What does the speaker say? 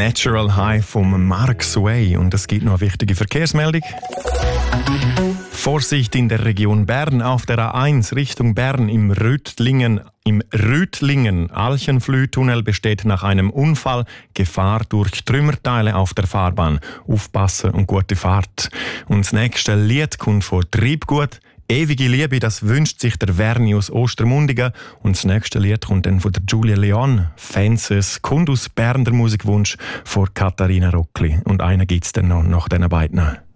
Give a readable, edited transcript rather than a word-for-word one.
Natural High vom Mark Sway. Und es gibt noch eine wichtige Verkehrsmeldung. Vorsicht in der Region Bern auf der A1 Richtung Bern im Rüthlingen-Alchenflüh-Tunnel besteht nach einem Unfall Gefahr durch Trümmerteile auf der Fahrbahn. Aufpassen und gute Fahrt. Und das nächste Lied kommt von Treibgut. Ewige Liebe, das wünscht sich der Verni aus Ostermundigen. Und das nächste Lied kommt dann von der Julia Leon. Fences kommt aus Bern, der Musikwunsch von Katharina Rockli. Und einen gibt es dann noch nach diesen beiden.